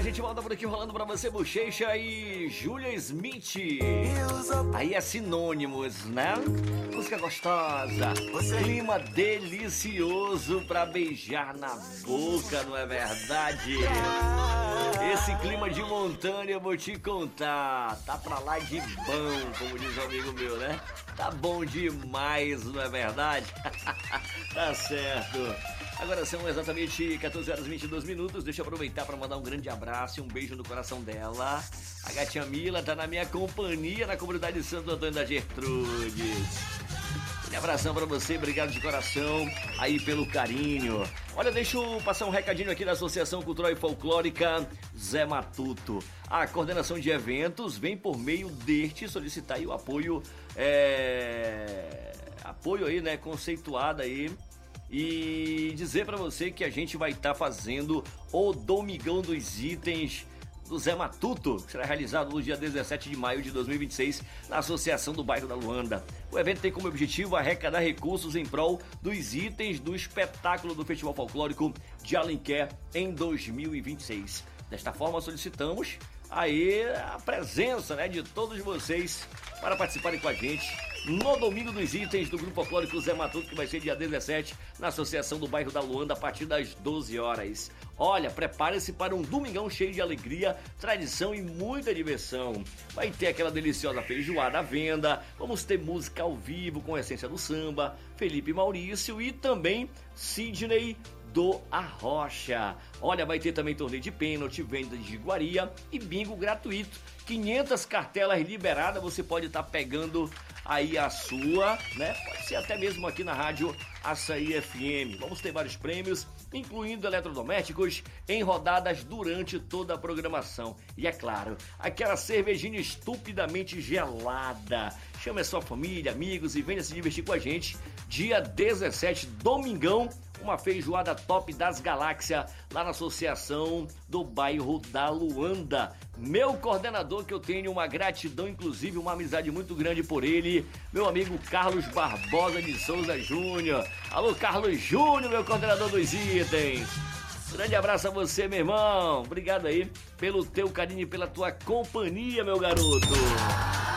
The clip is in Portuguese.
gente volta por aqui rolando pra você Bochecha e Julia Smith. Aí é sinônimos, né? Música gostosa, clima delicioso pra beijar na boca, não é verdade? Esse clima de montanha eu vou te contar, tá pra lá de bom, como diz um amigo meu, né? Tá bom demais, não é verdade? Tá certo. Agora são exatamente 14 horas e 22 minutos. Deixa eu aproveitar para mandar um grande abraço e um beijo no coração dela. A gatinha Mila tá na minha companhia na comunidade de Santo Antônio da Gertrudes. Um abração para você, obrigado de coração aí pelo carinho. Olha, deixa eu passar um recadinho aqui da Associação Cultural e Folclórica Zé Matuto. A coordenação de eventos vem por meio deste solicitar aí o apoio, apoio aí, né, conceituado aí. E dizer pra você que a gente vai estar fazendo o Domingão dos Itens do Zé Matuto, que será realizado no dia 17 de maio de 2026 na Associação do Bairro da Luanda. O evento tem como objetivo arrecadar recursos em prol dos itens do espetáculo do Festival Folclórico de Alenquer em 2026. Desta forma, solicitamos aí a presença, né, de todos vocês para participarem com a gente no Domingo dos Itens do Grupo Folclórico Zé Matuto, que vai ser dia 17 na Associação do Bairro da Luanda a partir das 12 horas. Olha, prepare-se para um domingão cheio de alegria, tradição e muita diversão. Vai ter aquela deliciosa feijoada à venda, vamos ter música ao vivo com a essência do samba, Felipe Maurício e também Sidney do Arrocha. Olha, vai ter também torneio de pênalti, venda de iguaria e bingo gratuito. 500 cartelas liberadas, você pode estar pegando aí a sua, né? Pode ser até mesmo aqui na rádio Açaí FM. Vamos ter vários prêmios, incluindo eletrodomésticos, em rodadas durante toda a programação. E é claro, aquela cervejinha estupidamente gelada. Chame a sua família, amigos e venha se divertir com a gente. Dia 17, domingão, uma feijoada top das galáxias lá na Associação do Bairro da Luanda. Meu coordenador, que eu tenho uma gratidão, inclusive uma amizade muito grande por ele, meu amigo Carlos Barbosa de Souza Júnior. Alô, Carlos Júnior, meu coordenador dos itens. Grande abraço a você, meu irmão. Obrigado aí pelo teu carinho e pela tua companhia, meu garoto.